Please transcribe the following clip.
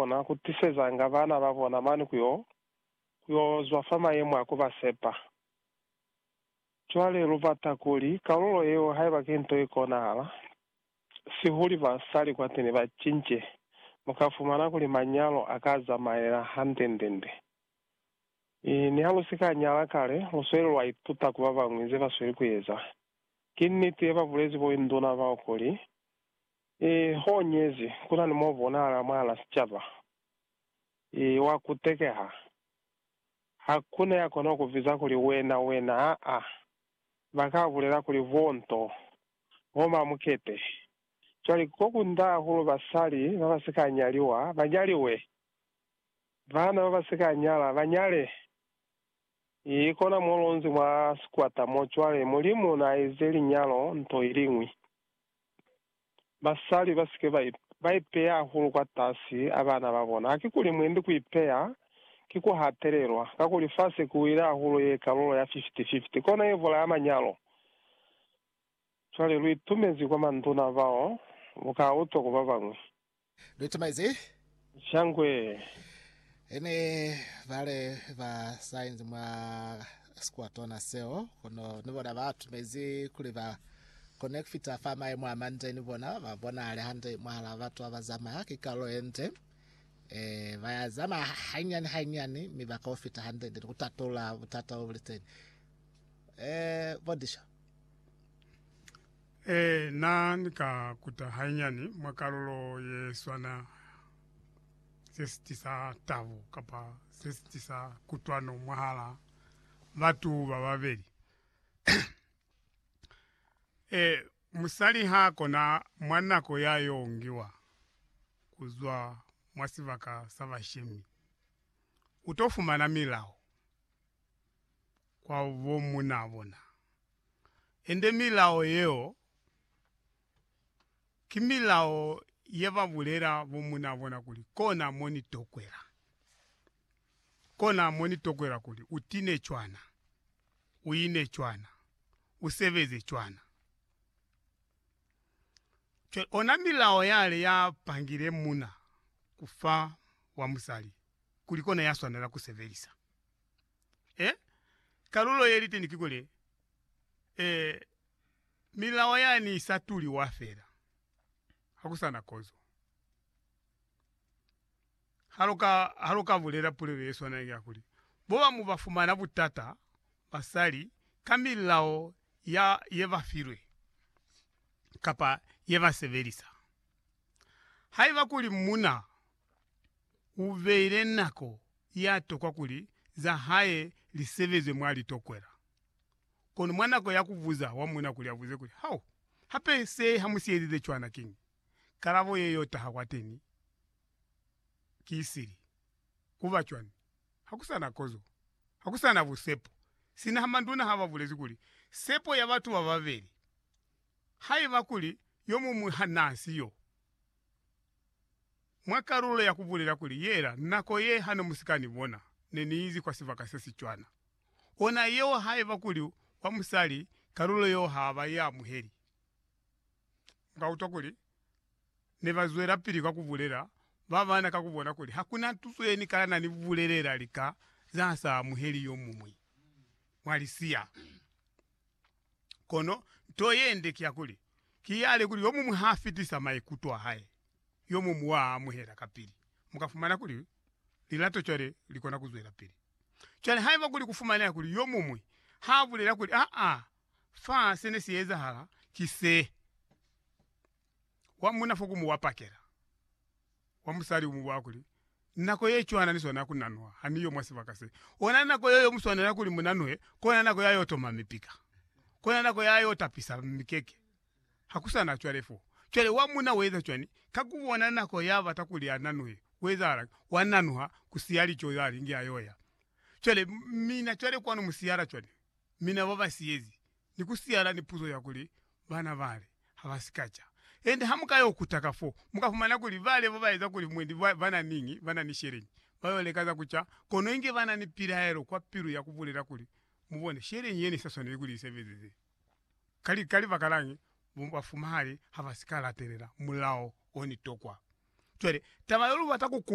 vavona kutisezanga vana vavona mani kuyozwa fama yemwe akuvasepa chwalero vatakuli kalolo yewo haiva kento ikona hala sihuli vasali kwatene vachinje mukafumana kuli manyalo akaza maera handendende ni halusika nyala kale luswelo lwaituta kuva vamwize vasweli kuyeza kiniti vavulezi voinduna vaokuli honyezi kuna nimovona ala mwala sichava wakutekeha hakuna yakona okuviza kuli wena vakavulera kuli vonto voma mukete chali kokunda hulu basali vavasikanyaliwa vanyaliwe vana vavasikanyala vanyale ikona mulonzi mwa squata mochwale mulimu na izeli nyalo nto ilimwi basali basike vaipeya hulu kwa tasi abana vavona akikuli mwindi kuipeya kikuhatererwa kakuli fasi kuwira hulu ye kalolo ya 50-50 kona yevola ya manyalo chwale luitumezi kwa manduna vao mukauto kuva vamwe luitumezi shangwe ene vale va signs mwa squatona seo kono nivona vatumezi kuli va connecta fama mwa mande nivona vavona ale hande mwa vatu avazama kikalo ente vayazama hanyani mibaka ofita hande ndi kutatola utata obuliteni vodisha na nika kuta hanyani mwakalolo ye swana sestisa tavu kapa sestisa kutwano mwahala vatu vavaveli musali hako na mwanako yayongiwa kuzwa mwasivaka savashimi utofumana milao kwa vomunavona ende milao yeo kimilao yevavulera vomunavona kuli kona monitokwera kuli utine chwana uine chwana useveze chwana ona milao yale yapangire muna kufa wa musali kulikona yaswanela kuseverisa kalulo yelite nikikole milao yani isatuli wafera hakusana kozo haluka vulera pulero yeswana yakuli boba mubafumana butata basali kamilao ya yevafirwe kapa yevaseverisa haiva kuli muna uveire nako yatokwa kuli za haye liseveze mwali tokwera kono mwanako yakuvuza wa muna kuli avuze kuli hao hape se hamusiyedide chwana kingi karavo yeyo tahakwateni kisiri kuva chwani hakusana kozo hakusana vusepo sina hamanduna hava vulezi kuli sepo ya watu wavaveri haiva kuli yomu muhanasi yo mwakarulo ya kuvulira kuli yera nako ye hano musikani vona neniizi kwa siva kasesi chwana ona yo haiva kuli wa musali karulo yo hava ya muheri ngauto kuli nevazwera pili kwa kuvulera vavana kakuvona kuli hakuna tusweni kala nani vulerera lika zasa muheri yo mumwi mwalisia kono toyende kya kuli kiyale kuli yomu muhafitisa maikutwa haye yomu muwa muhera kapili mukafumana kuli lilato chore likona kuzwera pili chale haiva kuli kufumana kuli yomu mwi havulera kuli fa sene siyeza hala kise wamuna fokumu wapakera wamusali umu wakuli nako ye chwana nisona kunanwa haniyo mwasivakase ona nako yoyo musona nakuli munanwe kona nako yayo toma mipika kona nako yayo tapisa mikeke hakusana chwarefo chwale wamuna weza chwani kakuvona nako yava takuli ananwe weza wananuha kusiyali choyali ngi ayoya chwale mina chwale kwanu musiyara chwale mina baba siyezi nikusiyara ni puzo yakuli bana vale havasikacha ende hamukayo kutakafo mukafumana kuli vale vavaiza kuli mwendi vana ningi vana nisherenyi vayolekaza kucha kono inge vana ni piraero kwa piru ya kuvulira kuli muvone sherenyi yeni sasone kuli seveze kali vakalangi bafumahali havasikala terera mulao oni tokwa twere tamayolu wataku